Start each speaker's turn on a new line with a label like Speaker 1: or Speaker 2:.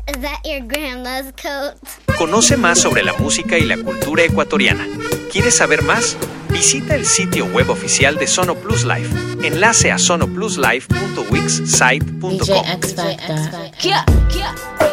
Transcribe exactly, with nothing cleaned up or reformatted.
Speaker 1: Is that your grandma's coat?
Speaker 2: Conoce más sobre la música y la cultura ecuatoriana. ¿Quieres saber más? Visita el sitio web oficial de Sono Plus Life. Enlace a sonopluslife punto wix site punto com.
Speaker 3: D J X Factor.